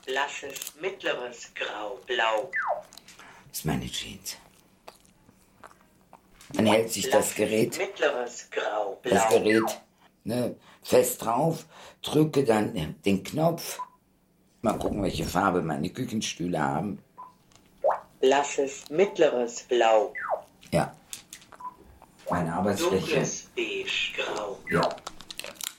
blasses, mittleres Grau, blau. Das ist meine Jeans. Dann hält sich das Gerät, Mittleres Grau, blau. das Gerät fest drauf, drücke dann den Knopf. Mal gucken, welche Farbe meine Küchenstühle haben. Blasses, mittleres Blau. Ja. Meine Arbeitsfläche. Dunkles Beige, Grau. Ja.